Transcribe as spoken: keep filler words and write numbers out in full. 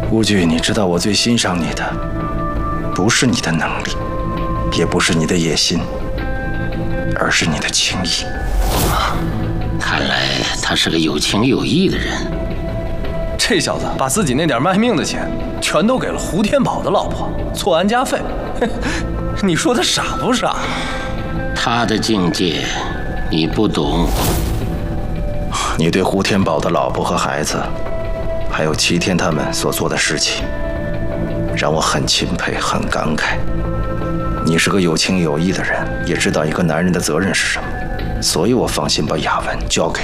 乌剧，你知道我最欣赏你的，不是你的能力，也不是你的野心，而是你的情义。 看来他是个有情有义的人。 这小子把自己那点卖命的钱，全都给了胡天宝的老婆做安家费。你说他傻不傻？ 他的境界，你不懂。 你对胡天宝的老婆和孩子，还有齐天他们所做的事情，让我很钦佩，很感慨。你是个有情有义的人，也知道一个男人的责任是什么，所以我放心把雅文交给你。